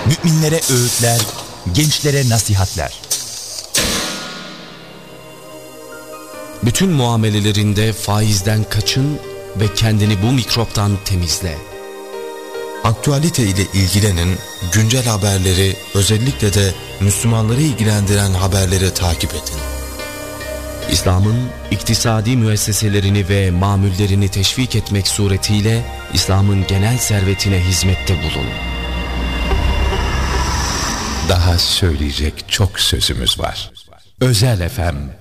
müminlere öğütler, gençlere nasihatler. Bütün muamelelerinde faizden kaçın ve kendini bu mikroptan temizle. Aktualite ile ilgilenin, güncel haberleri, özellikle de Müslümanları ilgilendiren haberleri takip edin. İslam'ın iktisadi müesseselerini ve mamullerini teşvik etmek suretiyle İslam'ın genel servetine hizmette bulun. Daha söyleyecek çok sözümüz var. Özel FM